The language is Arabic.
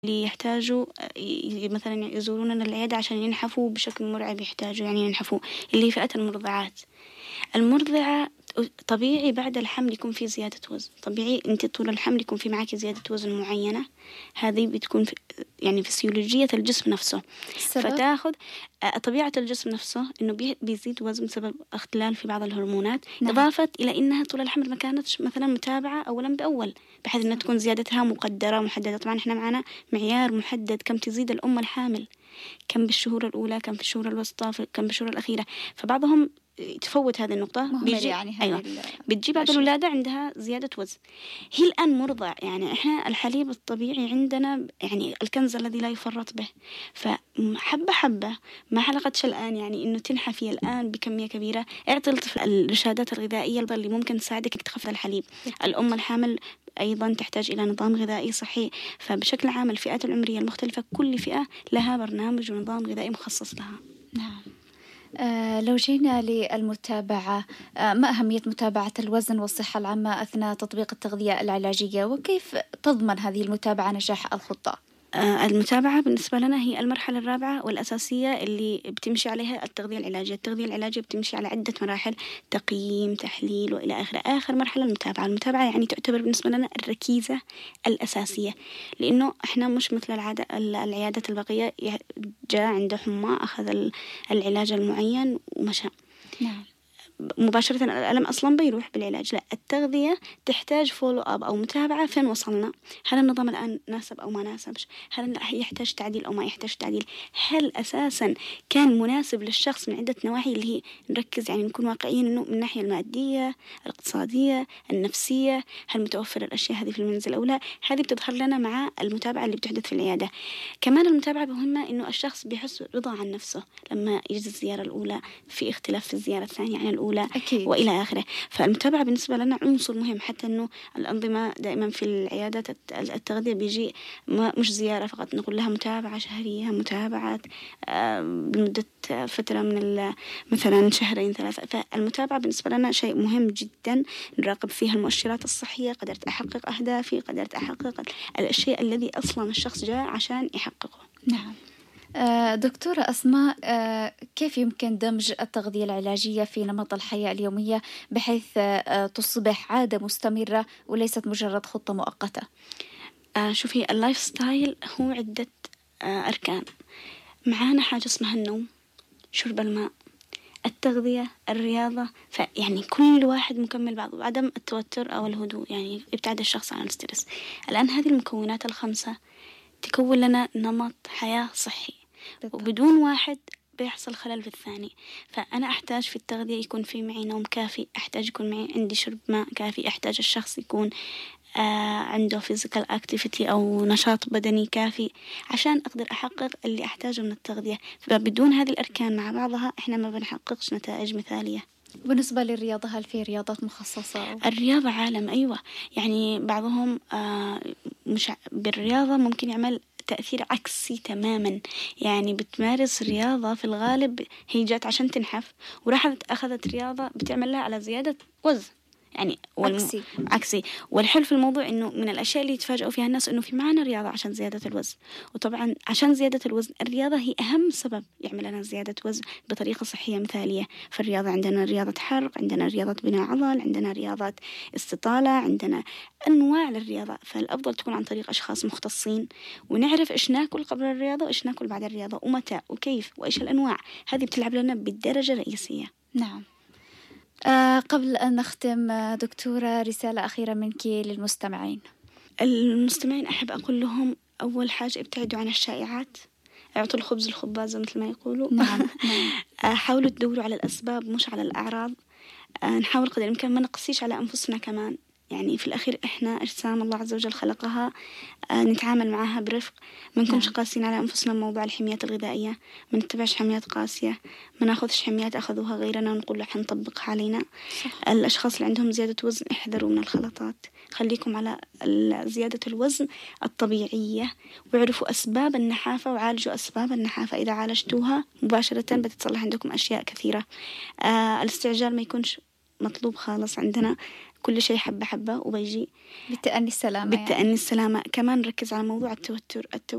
اللي يحتاجوا مثلا يزورون العيادة عشان ينحفوا بشكل مرعب، يحتاجوا يعني ينحفوا، اللي فئة المرضعات. المرضعة طبيعي بعد الحمل يكون في زيادة وزن، طبيعي أنت طول الحمل يكون في معك زيادة وزن معينة، هذه بتكون يعني فسيولوجية الجسم نفسه. فتاخذ طبيعة الجسم نفسه إنه بيزيد وزن بسبب اختلال في بعض الهرمونات. نعم. إضافة إلى إنها طول الحمل ما كانتش مثلا متابعة أولا بأول، بحيث إنها تكون زيادتها مقدرة محددة. طبعا إحنا معنا معيار محدد كم تزيد الأم الحامل، كم بالشهور الأولى، كم في الشهور الوسطى، كم بالشهور الأخيرة. فبعضهم تفوت هذه النقطة، بيجي يعني أيوة بتجي بعض الولادة عندها زيادة وزن، هي الآن مرضع. يعني إحنا الحليب الطبيعي عندنا يعني الكنز الذي لا يفرط به. فحبة حبة ما حلقتش الآن يعني إنه تنحفي الآن بكمية كبيرة. اعطي الطفل الإرشادات الغذائية اللي ممكن تساعدك تخفض الحليب. الأم الحامل أيضا تحتاج إلى نظام غذائي صحي. فبشكل عام الفئات العمرية المختلفة كل فئة لها برنامج ونظام غذائي مخصص لها. نعم. لو جينا للمتابعة، ما أهمية متابعة الوزن والصحة العامة أثناء تطبيق التغذية العلاجية، وكيف تضمن هذه المتابعة نجاح الخطة؟ المتابعة بالنسبة لنا هي المرحلة الرابعة والأساسية اللي بتمشي عليها التغذية العلاجية. التغذية العلاجية بتمشي على عدة مراحل، تقييم، تحليل، وإلى آخره. آخر مرحلة المتابعة. المتابعة يعني تعتبر بالنسبة لنا الركيزة الأساسية، لأنه إحنا مش مثل العيادات البقية جاء عنده حمى أخذ العلاج المعين ومشى. نعم. مباشرة الألم أصلا بيروح بالعلاج. لا، التغذية تحتاج فولو أب أو متابعة. فين وصلنا؟ هل النظام الآن ناسب أو ما ناسبش؟ هل يحتاج تعديل أو ما يحتاج تعديل؟ هل أساسا كان مناسب للشخص من عدة نواحي، اللي هي نركز يعني نكون واقعيين إنه من الناحية المادية، الاقتصادية، النفسية، هل متوفر الأشياء هذه في المنزل أو لا؟ هذه بتظهر لنا مع المتابعة اللي بتحدث في العيادة. كمان المتابعة مهمة إنه الشخص بيحس رضا عن نفسه لما يجي الزيارة الأولى، في اختلاف في الزيارة الثانية عن الأولى أكيد. وإلى آخره. فالمتابعة بالنسبة لنا عنصر مهم، حتى أنه الأنظمة دائما في العيادات التغذية بيجي مش زيارة فقط، نقول لها متابعة شهرية، متابعة بمدة فترة من مثلا شهرين ثلاثة. فالمتابعة بالنسبة لنا شيء مهم جدا، نراقب فيها المؤشرات الصحية، قدرت أحقق أهدافي، قدرت أحقق الشيء الذي أصلا الشخص جاء عشان يحققه. نعم. دكتورة أسماء، كيف يمكن دمج التغذية العلاجية في نمط الحياة اليومية بحيث تصبح عادة مستمرة وليست مجرد خطة مؤقتة؟ شوفي، اللايف ستايل هو عدة أركان. معانا حاجة اسمها النوم، شرب الماء، التغذية، الرياضة. فيعني كل واحد مكمل بعض، وعدم التوتر أو الهدوء، يعني ابتعاد الشخص عن السترس. الآن هذه المكونات الخمسة تكون لنا نمط حياة صحي، وبدون واحد بيحصل خلل في الثاني. فأنا أحتاج في التغذية يكون في معي نوم كافي، أحتاج يكون معي عندي شرب ماء كافي، أحتاج الشخص يكون عنده physical activity أو نشاط بدني كافي عشان أقدر أحقق اللي أحتاجه من التغذية. فبدون هذه الأركان مع بعضها إحنا ما بنحققش نتائج مثالية. بالنسبة للرياضة، هل في رياضات مخصصة؟ الرياضة عالم، أيوة. يعني بعضهم مش بالرياضة ممكن يعمل تأثير عكسي تماما. يعني بتمارس رياضة في الغالب هي جات عشان تنحف، وراحت أخذت رياضة بتعمل لها على زيادة وزن، يعني عكسي. والحلو في الموضوع إنه من الأشياء اللي يتفاجئوا فيها الناس إنه في معنا رياضة عشان زيادة الوزن. وطبعا عشان زيادة الوزن الرياضة هي أهم سبب يعمل لنا زيادة وزن بطريقة صحية مثالية. فالرياضة عندنا رياضة حرق، عندنا رياضة بناء عضل، عندنا رياضة استطالة، عندنا أنواع للرياضة. فالأفضل تكون عن طريق أشخاص مختصين، ونعرف إيش ناكل قبل الرياضة وإيش ناكل بعد الرياضة، ومتى وكيف وإيش الأنواع. هذه بتلعب لنا بالدرجة الرئيسية. نعم. قبل أن نختم دكتورة، رسالة أخيرة منك للمستمعين. المستمعين أحب أقول لهم أول حاجة ابتعدوا عن الشائعات، اعطوا الخبز الخبازة مثل ما يقولوا. نعم. حاولوا تدوروا على الأسباب مش على الأعراض. نحاول قدر الإمكان ما نقسيش على أنفسنا كمان. يعني في الأخير إحنا أجسام الله عز وجل خلقها، نتعامل معها برفق، ما نكونش قاسين على أنفسنا. موضوع الحميات الغذائية، ما نتبعش حميات قاسية، ما ناخذش حميات أخذوها غيرنا ونقول له حنطبقها علينا. الأشخاص اللي عندهم زيادة وزن احذروا من الخلطات، خليكم على زيادة الوزن الطبيعية، وعرفوا أسباب النحافة وعالجوا أسباب النحافة. إذا عالجتوها مباشرة بتتصلح عندكم أشياء كثيرة. الاستعجال ما يكونش مطلوب خالص عندنا، كل شيء حبة حبة وبيجي بالتأني السلامة. بالتأني السلامة. كمان نركز على موضوع التوتر